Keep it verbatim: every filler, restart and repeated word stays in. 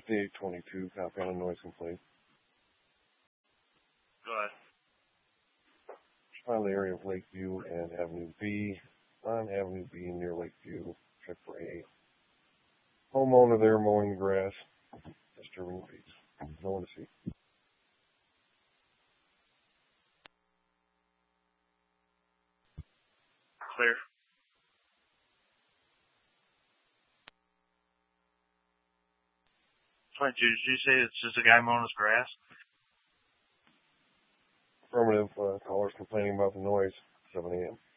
fifty-eight twenty-two, copy on a noise complaint. Go ahead. Find the area of Lakeview and Avenue B. On Avenue B near Lakeview, check for a homeowner there mowing grass, disturbing the peace. No one to see. Clear. Wait, did you say it's just a guy mowing his grass? Affirmative, uh, callers complaining about the noise, seven a.m.